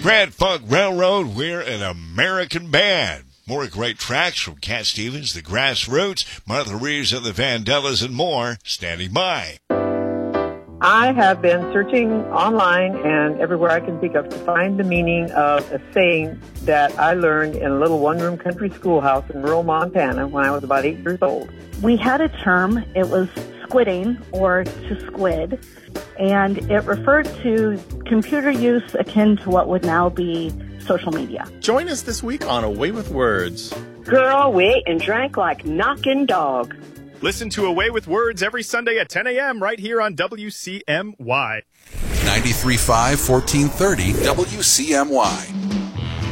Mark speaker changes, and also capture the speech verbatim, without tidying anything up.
Speaker 1: Grand Funk Railroad, we're an American band. More great tracks from Cat Stevens, The Grassroots, Martha Reeves and the Vandellas, and more. Standing by.
Speaker 2: I have been searching online and everywhere I can think of to find the meaning of a saying that I learned in a little one-room country schoolhouse in rural Montana when I was about eight years old.
Speaker 3: We had a term. It was squidding, or to squid, and it referred to computer use akin to what would now be social media.
Speaker 4: Join us this week on Away with Words.
Speaker 5: Girl, we ate and drank like knocking dog.
Speaker 6: Listen to Away with Words every Sunday at ten a.m. right here on W C M Y.
Speaker 7: ninety-three point five, fourteen thirty W C M Y.